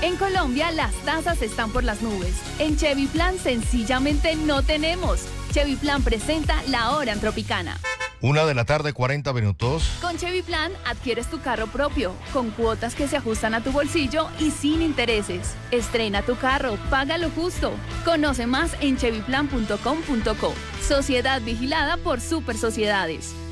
En Colombia las tasas están por las nubes. En Chevy Plan sencillamente no tenemos. Chevy Plan presenta La Hora en Tropicana. 1:40 p.m. Con Chevy Plan adquieres tu carro propio, con cuotas que se ajustan a tu bolsillo y sin intereses. Estrena tu carro, paga lo justo. Conoce más en chevyplan.com.co. Sociedad vigilada por Super Sociedades.